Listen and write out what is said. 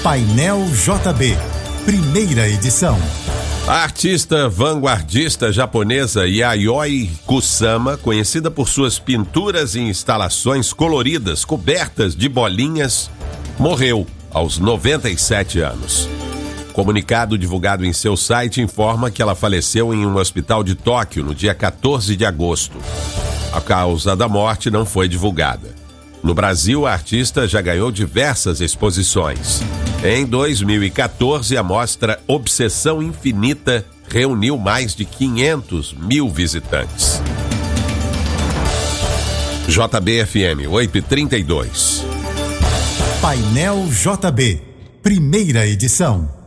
Painel JB, primeira edição. A artista vanguardista japonesa Yayoi Kusama, conhecida por suas pinturas e instalações coloridas cobertas de bolinhas, morreu aos 97 anos. Comunicado divulgado em seu site informa que ela faleceu em um hospital de Tóquio no dia 14 de agosto. A causa da morte não foi divulgada. No Brasil, a artista já ganhou diversas exposições. Em 2014, a mostra Obsessão Infinita reuniu mais de 500 mil visitantes. JB-FM 8h32. Painel JB, primeira edição.